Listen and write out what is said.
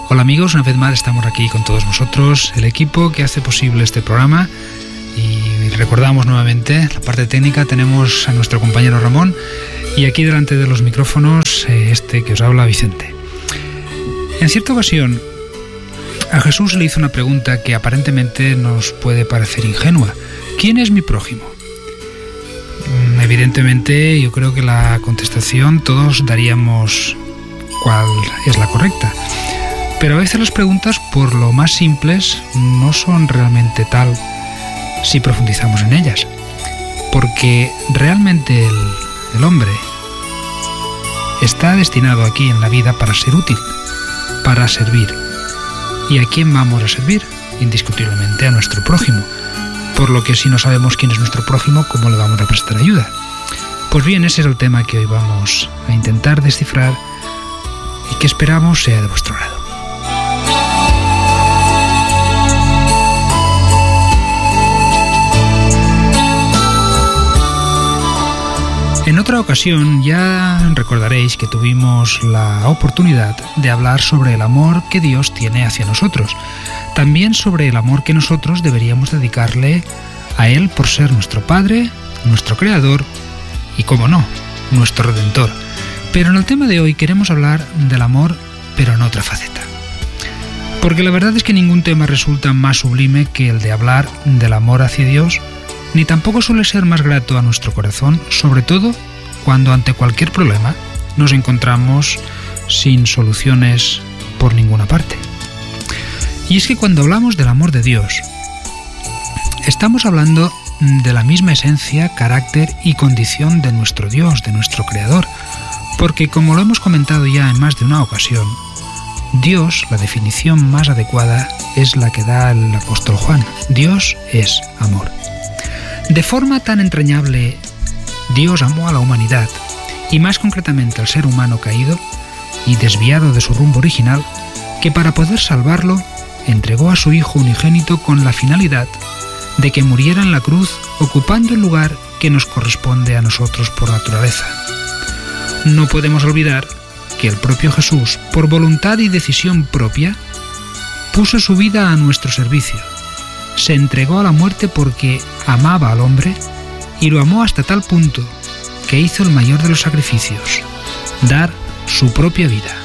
Hola amigos, una vez más estamos aquí con todos vosotros, el equipo que hace posible este programa, y recordamos nuevamente, la parte técnica tenemos a nuestro compañero Ramón y aquí delante de los micrófonos este que os habla, Vicente. En cierta ocasión a Jesús le hizo una pregunta que aparentemente nos puede parecer ingenua: ¿quién es mi prójimo? Evidentemente yo creo que la contestación todos daríamos cuál es la correcta. Pero a veces las preguntas, por lo más simples, no son realmente tal si profundizamos en ellas. Porque realmente el hombre está destinado aquí en la vida para ser útil, para servir. ¿Y a quién vamos a servir? Indiscutiblemente a nuestro prójimo. Por lo que si no sabemos quién es nuestro prójimo, ¿cómo le vamos a prestar ayuda? Pues bien, ese es el tema que hoy vamos a intentar descifrar y que esperamos sea de vuestro agrado. En otra ocasión ya recordaréis que tuvimos la oportunidad de hablar sobre el amor que Dios tiene hacia nosotros, también sobre el amor que nosotros deberíamos dedicarle a Él por ser nuestro Padre, nuestro Creador y, cómo no, nuestro Redentor. Pero en el tema de hoy queremos hablar del amor, pero en otra faceta. Porque la verdad es que ningún tema resulta más sublime que el de hablar del amor hacia Dios, ni tampoco suele ser más grato a nuestro corazón, sobre todo cuando ante cualquier problema nos encontramos sin soluciones por ninguna parte. Y es que cuando hablamos del amor de Dios, estamos hablando de la misma esencia, carácter y condición de nuestro Dios, de nuestro Creador, porque como lo hemos comentado ya en más de una ocasión, Dios, la definición más adecuada es la que da el apóstol Juan: Dios es amor. De forma tan entrañable, Dios amó a la humanidad, y más concretamente al ser humano caído y desviado de su rumbo original, que para poder salvarlo, entregó a su Hijo unigénito con la finalidad de que muriera en la cruz, ocupando el lugar que nos corresponde a nosotros por naturaleza. No podemos olvidar que el propio Jesús, por voluntad y decisión propia, puso su vida a nuestro servicio. Se entregó a la muerte porque amaba al hombre y lo amó hasta tal punto que hizo el mayor de los sacrificios: dar su propia vida.